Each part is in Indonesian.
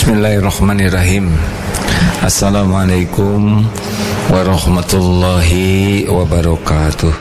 Bismillahirrahmanirrahim. Assalamualaikum warahmatullahi wabarakatuh.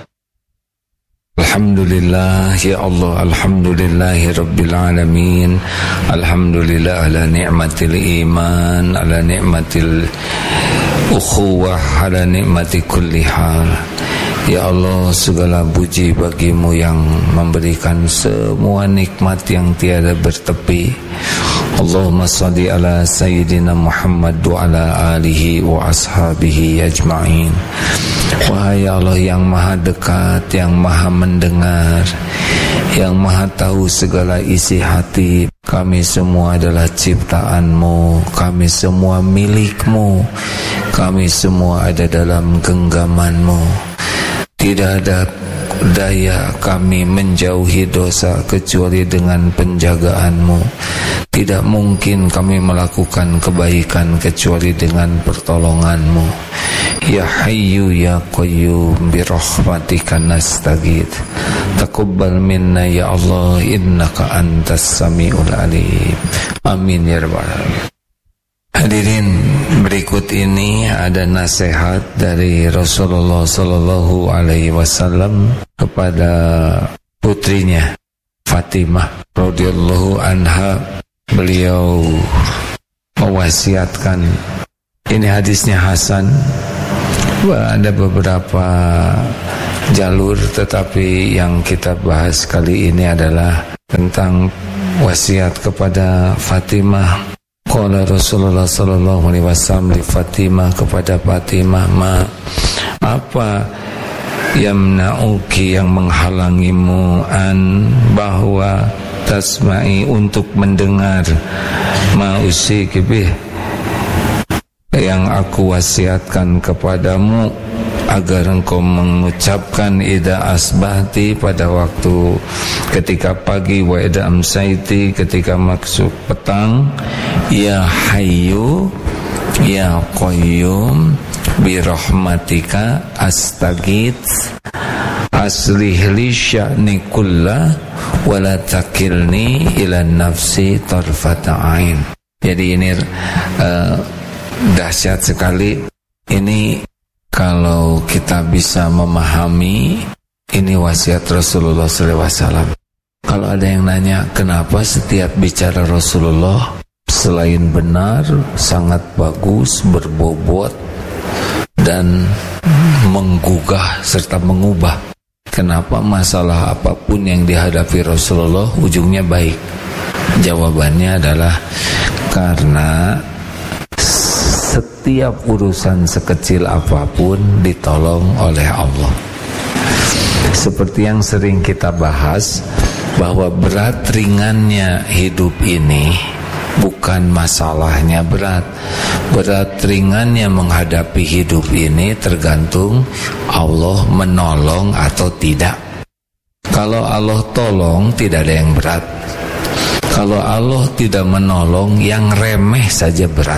Alhamdulillah ya Allah, alhamdulillahi rabbil alamin. Alhamdulillah ala ni'matil iman, ala ni'matil ukhuwah, ala ni'mati kulli hal. Ya Allah, segala puji bagimu yang memberikan semua nikmat yang tiada bertepi. Allahumma salli ala Sayyidina Muhammad wa ala alihi wa ashabihi ajma'in. Wahai Allah yang maha dekat, yang maha mendengar, yang maha tahu segala isi hati, kami semua adalah ciptaanmu, kami semua milikmu, kami semua ada dalam genggamanmu. Tidak ada daya kami menjauhi dosa kecuali dengan penjagaanmu. Tidak mungkin kami melakukan kebaikan kecuali dengan pertolonganmu. Ya Hayyu Ya Qayyum birahmatika nastaghits. Taqabbal minna ya Allah, innaka antas samiul alim. Amin ya rabbal alamin. Hadirin, berikut ini ada nasihat dari Rasulullah sallallahu alaihi wasallam kepada putrinya Fatimah radhiyallahu anha. Beliau mewasiatkan, ini hadisnya hasan. Ada beberapa jalur, tetapi yang kita bahas kali ini adalah tentang wasiat kepada Fatimah. Qala Rasulullah sallallahu alaihi wasallam li Fatimah, kepada Fatimah, apa yamna'uki, yang menghalangimu, bahwa tasma'i, untuk mendengar, ma'usiki bih, yang aku wasiatkan kepadamu, agar engkau mengucapkan ida asbahti, pada waktu ketika pagi, wa ida amsaiti, ketika masuk petang. Ya Hayyu Ya Qayyum birahmatika astaghits, aslih li sya'ni kullah wa la takilni ila nafsi tarfata ain. Jadi ini dahsyat sekali. Ini kalau kita bisa memahami, ini wasiat Rasulullah SAW. Kalau ada yang nanya, kenapa setiap bicara Rasulullah selain benar, sangat bagus, berbobot, dan menggugah serta mengubah, kenapa masalah apapun yang dihadapi Rasulullah ujungnya baik? Jawabannya adalah karena setiap urusan sekecil apapun ditolong oleh Allah. Seperti yang sering kita bahas, bahwa berat ringannya hidup ini bukan masalahnya berat. Berat ringannya menghadapi hidup ini tergantung Allah menolong atau tidak. Kalau Allah tolong, tidak ada yang berat. Kalau Allah tidak menolong, yang remeh saja berat.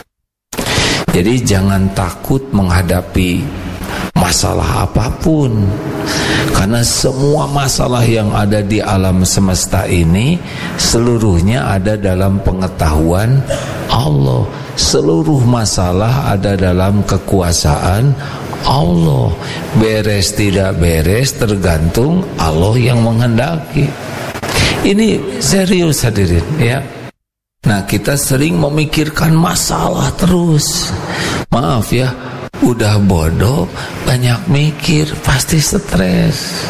Jadi jangan takut menghadapi masalah apapun, karena semua masalah yang ada di alam semesta ini seluruhnya ada dalam pengetahuan Allah. Seluruh masalah ada dalam kekuasaan Allah. Beres tidak beres tergantung Allah yang menghendaki. Ini serius hadirin ya. Nah, kita sering memikirkan masalah terus. Maaf ya, udah bodoh, banyak mikir, pasti stres.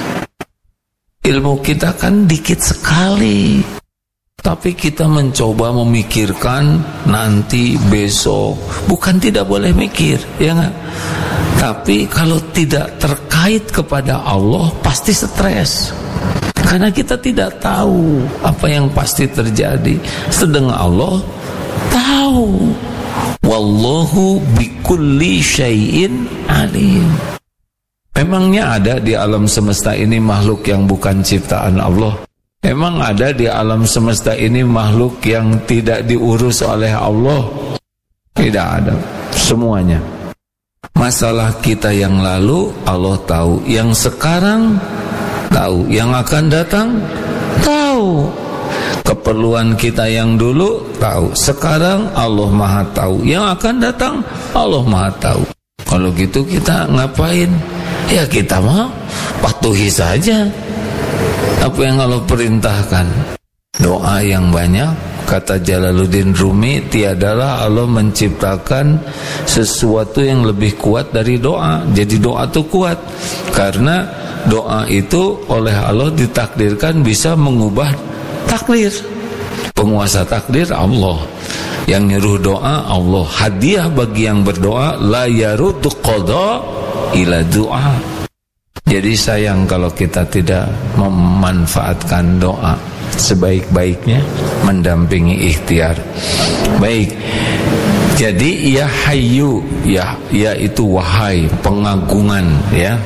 Ilmu kita kan dikit sekali, tapi kita mencoba memikirkan nanti, besok. Bukan tidak boleh mikir, ya nggak? Tapi kalau tidak terkait kepada Allah, pasti stres. Karena kita tidak tahu apa yang pasti terjadi. Sedangkan Allah tahu. Wallahu bikulli syai'in alim. Memangnya ada di alam semesta ini makhluk yang bukan ciptaan Allah? Emang ada di alam semesta ini makhluk yang tidak diurus oleh Allah? Tidak ada. Semuanya. Masalah kita yang lalu Allah tahu, yang sekarang tahu, yang akan datang tahu. Keperluan kita yang dulu tahu, sekarang Allah Maha tahu, yang akan datang Allah Maha tahu. Kalau gitu kita ngapain? Ya kita mah patuhi saja apa yang Allah perintahkan. Doa yang banyak, kata Jalaluddin Rumi, tiadalah Allah menciptakan sesuatu yang lebih kuat dari doa. Jadi doa itu kuat karena doa itu oleh Allah ditakdirkan bisa mengubah takdir. Penguasa takdir Allah, yang nyuruh doa Allah. Hadiah bagi yang berdoa, la yaruddu qada ila doa. Jadi sayang kalau kita tidak memanfaatkan doa sebaik-baiknya, mendampingi ikhtiar. Baik. Jadi ya hayyu, ya itu wahai, pengagungan, ya.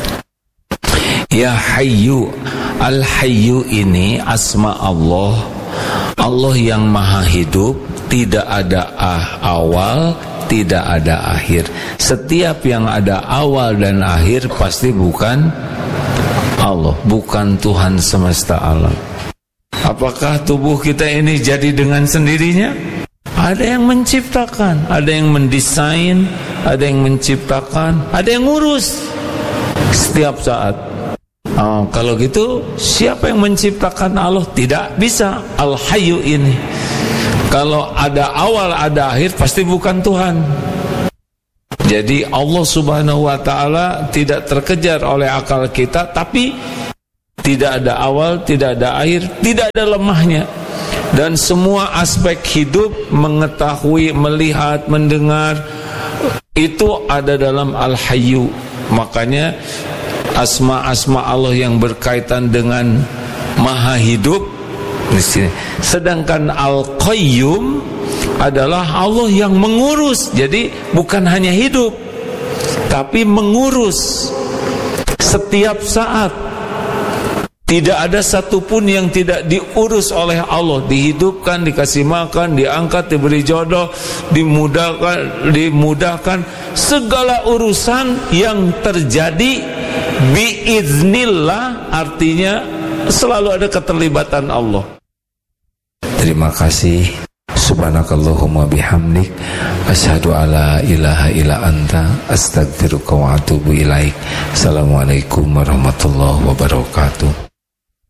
Ya hayyu, al hayyu ini asma Allah. Allah yang maha hidup, tidak ada awal, tidak ada akhir. Setiap yang ada awal dan akhir pasti bukan Allah, bukan Tuhan semesta alam. Apakah tubuh kita ini jadi dengan sendirinya? Ada yang menciptakan, ada yang mendesain, ada yang menciptakan, ada yang ngurus setiap saat. Kalau gitu siapa yang menciptakan Allah? Tidak bisa. Al-Hayyu ini, kalau ada awal ada akhir pasti bukan Tuhan. Jadi Allah Subhanahu wa ta'ala tidak terkejar oleh akal kita, tapi tidak ada awal, tidak ada akhir, tidak ada lemahnya. Dan semua aspek hidup, mengetahui, melihat, mendengar, itu ada dalam Al-Hayyu. Makanya asma-asma Allah yang berkaitan dengan maha hidup di sini. Sedangkan Al-Qayyum adalah Allah yang mengurus. Jadi bukan hanya hidup, tapi mengurus setiap saat. Tidak ada satupun yang tidak diurus oleh Allah. Dihidupkan, dikasih makan, diangkat, diberi jodoh, dimudahkan. Segala urusan yang terjadi biiznillah, artinya selalu ada keterlibatan Allah. Terima kasih. Subhanakallahumma bihamdik, asyhadu alla ilaha illa anta, astaghfiruka wa atubu ilaik. Assalamualaikum warahmatullahi wabarakatuh.